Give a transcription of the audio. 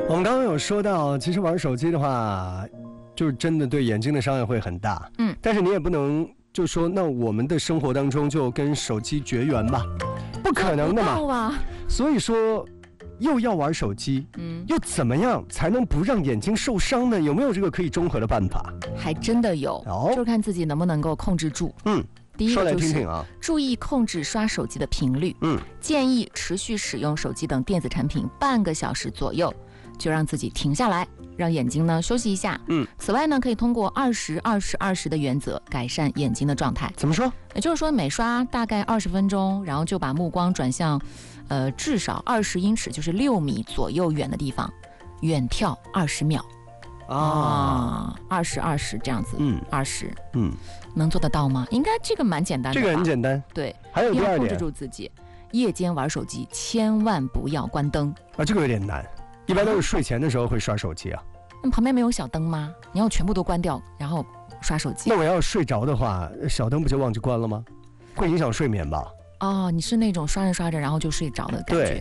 我们刚刚有说到，其实玩手机的话，就是真的对眼睛的伤害会很大。但是你也不能就说，那我们的生活当中就跟手机绝缘吧，不可能的嘛。所以说，又要玩手机，又怎么样才能不让眼睛受伤呢？有没有这个可以中和的办法？ 还真的有，就是看自己能不能够控制住。第一个就是注意控制刷手机的频率。建议持续使用手机等电子产品半个小时左右，就让自己停下来，让眼睛呢休息一下。此外呢，可以通过20-20-20的原则改善眼睛的状态。 怎么说？ 也就是说，每刷大概20分钟，然后就把目光转向，至少20英尺，就是6米左右远的地方，远眺20秒。20-20这样子，20，能做得到吗？应该这个蛮简单的吧。 这个很简单。 对， 还有第二点， 控制住自己，夜间玩手机千万不要关灯。 这个有点难，一般都是睡前的时候会刷手机啊。 那旁边没有小灯吗？你要全部都关掉，然后刷手机。 那我要睡着的话，小灯不就忘记关了吗？会影响睡眠吧？ 你是那种刷着刷着然后就睡着的感觉。对。